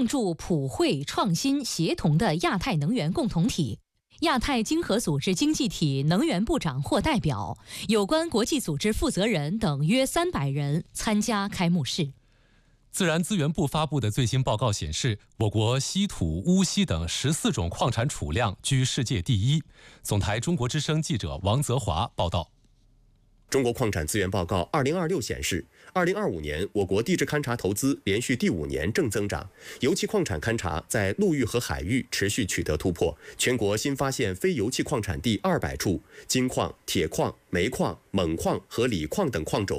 共筑普惠、创新、协同的亚太能源共同体。亚太经合组织经济体能源部长或代表、有关国际组织负责人等约300人参加开幕式。 自然资源部发布的最新报告显示，我国稀土、钨硒等14种矿产储量居世界第一。总台中国之声记者王泽华报道。 中国矿产资源报告2026显示，2025年我国地质勘查投资连续第5年正增长，油气矿产勘查在陆域和海域持续取得突破，全国新发现非油气矿产地200处，金矿、铁矿、煤矿、锰矿和锂矿等矿种